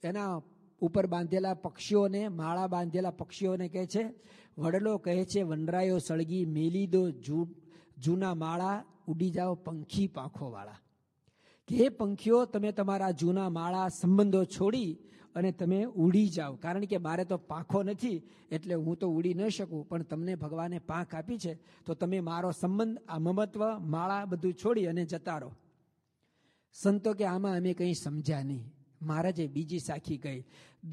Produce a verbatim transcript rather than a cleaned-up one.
એના ઉપર બાંધેલા પક્ષીઓને, માળા બાંધેલા પક્ષીઓને કહે છે, વડલો કહે છે વનરાયો સળગી મેલી દો જૂના માળા, ઉડી જાઓ પંખી પાંખોવાળા. કે હે પંખીઓ, તમે તમારા જૂના માળા સંબંધો છોડી અને તમે ઉડી જાઓ. કારણ કે મારે તો પાંખો નથી એટલે હું તો ઉડી ન શકું, પણ તમને ભગવાને પાંખ આપી છે તો તમે મારો સંબંધ, આ મમત્વ, માળા બધું છોડી અને જતા રહો. સંતો કે આમાં અમે કંઈ સમજ્યા નહીં. મહારાજે બીજી સાખી કહી,